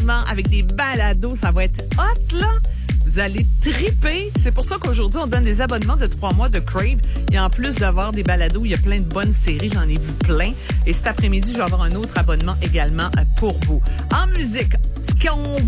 divertissement avec des balados. Ça va être hot, là. Vous allez triper. C'est pour ça qu'aujourd'hui, on donne des abonnements de 3 mois de Crave. Et en plus d'avoir des balados, il y a plein de bonnes séries. J'en ai vu plein. Et cet après-midi, je vais avoir un autre abonnement également pour vous. En musique, ce qu'on